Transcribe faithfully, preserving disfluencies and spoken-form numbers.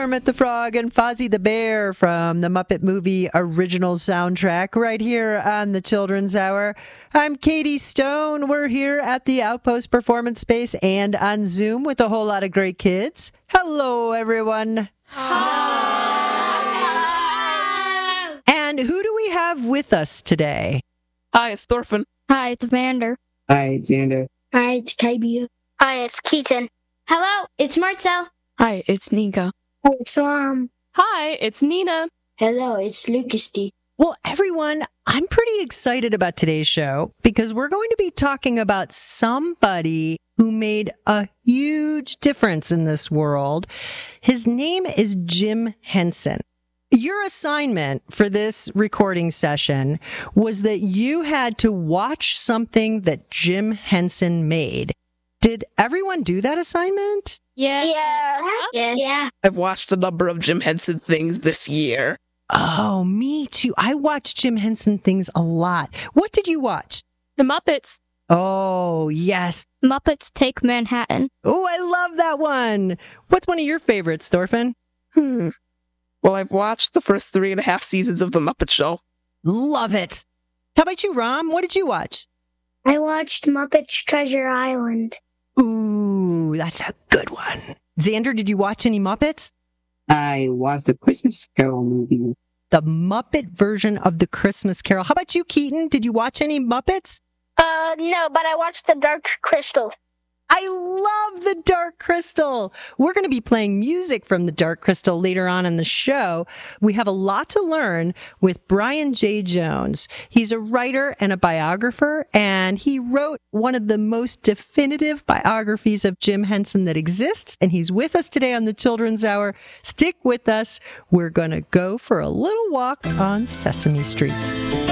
Kermit the Frog and Fozzie the Bear from the Muppet Movie original soundtrack right here on the Children's Hour. I'm Katie Stone. We're here at the Outpost Performance Space and on Zoom with a whole lot of great kids. Hello, everyone. Hi. And who do we have with us today? Hi, it's Thorfinn. Hi, it's Vander. Hi, it's Xander. Hi, it's Kybia. Hi, it's Keaton. Hello, it's Marcel. Hi, it's Nika. Hi, it's Mom. Hi, it's Nina. Hello, it's Lucas D. Well, everyone, I'm pretty excited about today's show because we're going to be talking about somebody who made a huge difference in this world. His name is Jim Henson. Your assignment for this recording session was that you had to watch something that Jim Henson made. Did everyone do that assignment? Yeah. Yeah. Yeah. Yeah. I've watched a number of Jim Henson things this year. Oh, me too. I watched Jim Henson things a lot. What did you watch? The Muppets. Oh, yes. Muppets Take Manhattan. Oh, I love that one. What's one of your favorites, Thorfinn? Hmm. Well, I've watched the first three and a half seasons of The Muppet Show. Love it. How about you, Rom? What did you watch? I watched Muppets Treasure Island. Ooh, that's a good one. Xander, did you watch any Muppets? I watched the Christmas Carol movie. The Muppet version of the Christmas Carol. How about you, Keaton? Did you watch any Muppets? Uh, no, but I watched The Dark Crystal. I love The Dark Crystal. We're going to be playing music from The Dark Crystal later on in the show. We have a lot to learn with Brian J. Jones. He's a writer and a biographer, and he wrote one of the most definitive biographies of Jim Henson that exists, and he's with us today on the Children's Hour. Stick with us. We're going to go for a little walk on Sesame Street.